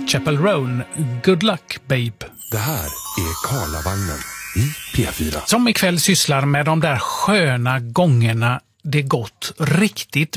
Chapel Roan, Good Luck Babe. Det här är Karlavagnen i P4. Som ikväll sysslar med de där sköna gångerna det gått riktigt